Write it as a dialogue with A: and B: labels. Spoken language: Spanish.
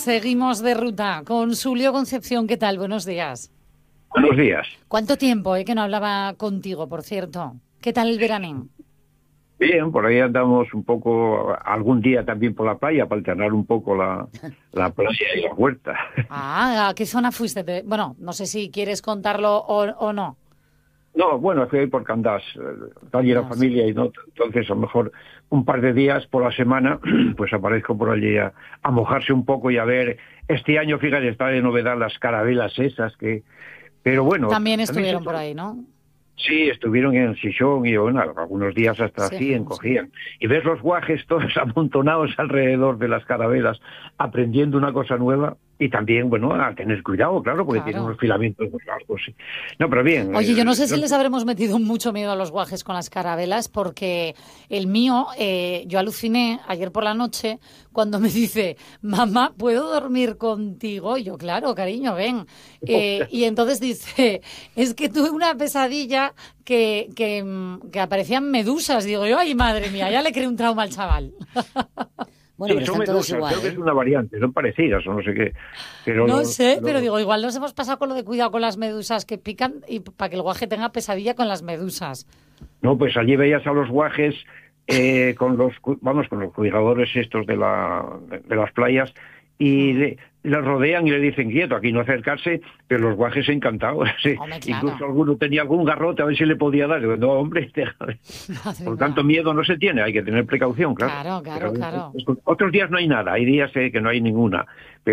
A: seguimos de ruta con Sulio Concepción. ¿Qué tal? Buenos días.
B: Buenos días.
A: ¿Cuánto tiempo que no hablaba contigo, por cierto? ¿Qué tal el veraneo?
B: Bien, por ahí andamos un poco, algún día también por la playa, para alternar un poco la playa y la huerta.
A: ¿A qué zona fuiste? Bueno, no sé si quieres contarlo o no.
B: No, bueno, fui ahí por Candás, allí la familia, y no, entonces a lo mejor un par de días por la semana, pues aparezco por allí a mojarse un poco y a ver. Este año, fíjate, está de novedad las carabelas esas, pero bueno.
A: También estuvieron por ahí, ¿no?
B: Sí, estuvieron en Xixón y bueno, algunos días hasta 100 cogían. Y ves los guajes todos amontonados alrededor de las carabelas, aprendiendo una cosa nueva. Y también, bueno, a tener cuidado, claro, porque tienen unos filamentos muy largos. Sí. No, pero bien.
A: Oye, yo no sé si les habremos metido mucho miedo a los guajes con las carabelas, porque el mío, yo aluciné ayer por la noche cuando me dice, mamá, ¿puedo dormir contigo? Y yo, claro, cariño, ven. Y entonces dice, es que tuve una pesadilla que aparecían medusas. Digo yo, ay, madre mía, ya le creé un trauma al chaval.
C: Bueno,
B: sí,
C: pero
B: son
C: están todos
B: medusas,
C: igual,
B: creo que es una variante, son parecidas o no sé qué. Pero
A: no sé, pero digo, igual nos hemos pasado con lo de cuidado con las medusas que pican y para que el guaje tenga pesadilla con las medusas.
B: No, pues allí veías a los guajes con los cuidadores estos de las playas y les rodean y le dicen quieto, aquí no acercarse, pero los guajes encantados. Sí.
A: Hombre, claro.
B: Incluso alguno tenía algún garrote a ver si le podía dar. Digo, no, hombre, por tanto miedo no se tiene, hay que tener precaución, claro.
A: Claro.
B: Otros días no hay nada, hay días que no hay ninguna.